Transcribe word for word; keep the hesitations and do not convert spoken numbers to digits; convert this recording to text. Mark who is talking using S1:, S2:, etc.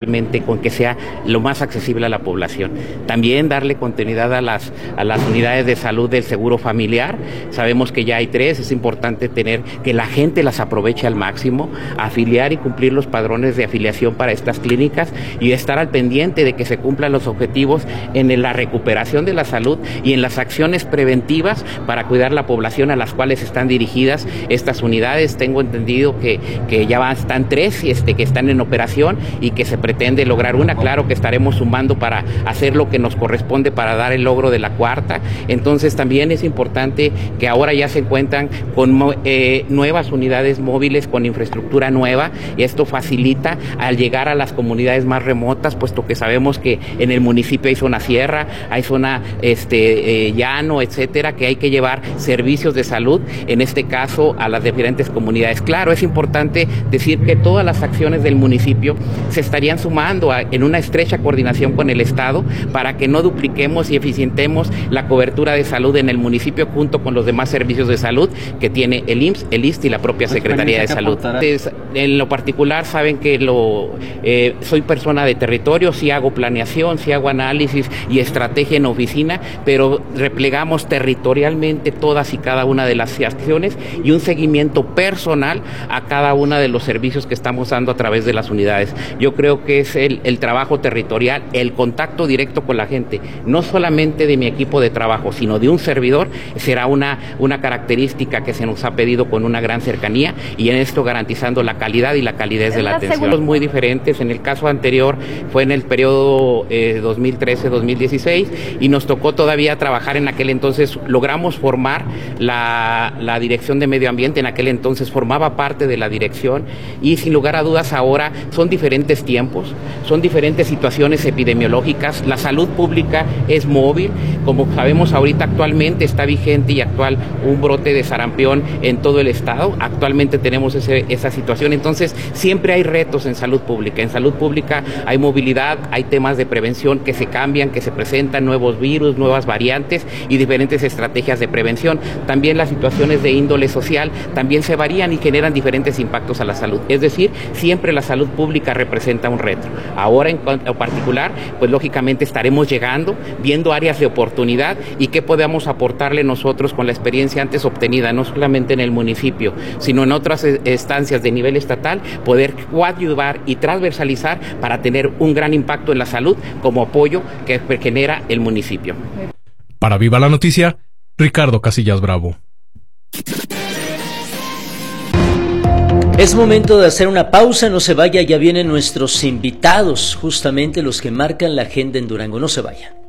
S1: realmente con que sea lo más accesible a la población. También darle continuidad a las, a las unidades de salud del seguro familiar. Sabemos que ya hay tres, es importante tener que la gente las aproveche al máximo, afiliar y cumplir los padrones de afiliación para estas clínicas y estar al pendiente de que se cumplan los objetivos en la recuperación de la salud y en las acciones preventivas para cuidar la población a las cuales están dirigidas estas unidades. Tengo entendido que, que ya van, están tres este, que están en operación y que se pretende lograr una. Claro que estaremos sumando para hacer lo que nos corresponde para dar el logro de la cuarta. Entonces también es importante que ahora ya se cuentan con eh, nuevas unidades móviles con infraestructura nueva, y esto facilita al llegar a las comunidades más remotas, puesto que sabemos que en el municipio hay zona sierra, hay zona este, eh, llano, etcétera, que hay que llevar servicios de salud, en este caso a las diferentes comunidades. Claro, es importante decir que todas las acciones del municipio se estarían sumando a, en una estrecha coordinación con el Estado para que no dupliquemos y eficientemos la cobertura de salud en el municipio junto con los demás servicios de salud que tiene el I M S S, el I S S S T y la propia Secretaría de Salud. Entonces, en lo particular saben que lo eh, soy persona de territorio, sí hago planeación, sí hago análisis y estrategia en oficina, pero replegamos territorialmente todas y cada una de las acciones y un seguimiento personal a cada uno de los servicios que estamos dando a través de las unidades. Yo creo que es el, el trabajo territorial, el contacto directo con la gente, no solamente de mi equipo de trabajo, sino de un servidor, será una, una característica que se nos ha pedido con una gran cercanía, y en esto garantizando la calidad y la calidez de la atención. Son muy diferentes. En el caso anterior fue en el periodo eh, dos mil trece dos mil dieciséis y nos tocó todavía trabajar en aquel entonces, logramos formar la, la Dirección de Medio Ambiente, en aquel entonces formaba parte de la dirección, y sin lugar a dudas ahora son diferentes tiempos, son diferentes situaciones epidemiológicas, la salud pública es móvil, como sabemos ahorita actualmente está vigente y actual un brote de sarampión en todo el estado, actualmente tenemos ese, esa situación, entonces siempre hay retos en salud pública, en salud pública hay movilidad, hay temas de prevención que se cambian, que se presentan nuevos virus, nuevas variantes y diferentes estrategias de prevención. También las situaciones de índole social también se varían y generan diferentes impactos a la salud, es decir, siempre la salud pública representa un reto. Ahora en particular, pues lógicamente estaremos llegando, viendo áreas de oportunidad y qué podemos aportarle nosotros con la experiencia antes obtenida, no solamente en el municipio, sino en otras estancias de nivel estatal, poder coadyuvar y transversalizar para tener un gran impacto en la salud como apoyo que genera el municipio.
S2: Para Viva la Noticia, Ricardo Casillas Bravo.
S3: Es momento de hacer una pausa, no se vaya, ya vienen nuestros invitados, justamente los que marcan la agenda en Durango, no se vaya.